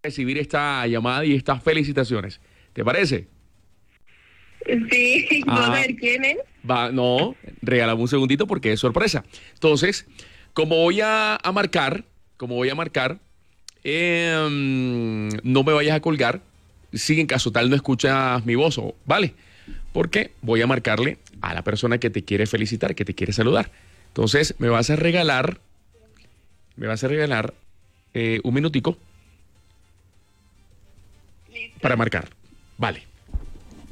recibir esta llamada y estas felicitaciones. ¿Te parece? Sí, a Ah, ver, ¿quién es? no, regálame un segundito porque es sorpresa. Entonces, como voy a marcar, como voy a marcar, no me vayas a colgar si en caso tal no escuchas mi voz, ¿vale? Porque voy a marcarle a la persona que te quiere felicitar, que te quiere saludar. Entonces, me vas a regalar un minutico Listo. para marcar. Vale.